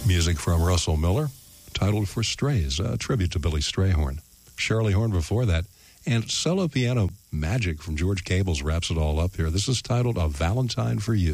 Music from Russell Miller, titled For Strays, a tribute to Billy Strayhorn. Shirley Horn before that, and solo piano magic from George Cables wraps it all up here. This is titled A Valentine for You.